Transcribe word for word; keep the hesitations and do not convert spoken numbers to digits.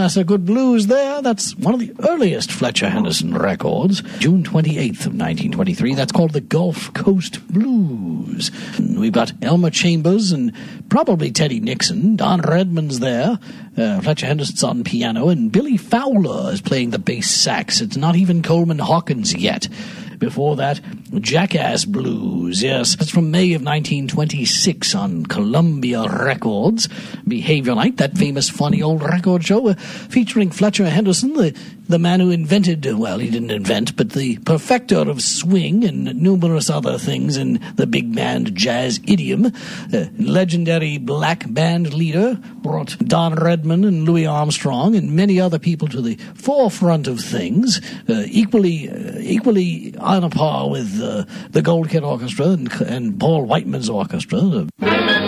That's a good blues there. That's one of the earliest Fletcher Henderson records, June twenty-eighth of nineteen twenty-three. That's called the Gulf Coast Blues. We've got Elmer Chambers and probably Teddy Nixon. Don Redman's there. Uh, Fletcher Henderson's on piano, and Billy Fowler is playing the bass sax. It's not even Coleman Hawkins yet. Before that, Jackass Blues, yes. That's from May of nineteen twenty-six on Columbia Records. Behavior Night, that famous funny old record show uh, featuring Fletcher Henderson, the, the man who invented, well, he didn't invent, but the perfecter of swing and numerous other things in the big band jazz idiom. Uh, legendary black band leader brought Don Redman and Louis Armstrong and many other people to the forefront of things, uh, equally uh, equally on a par with uh, the Gold Kid Orchestra and, and Paul Whiteman's orchestra.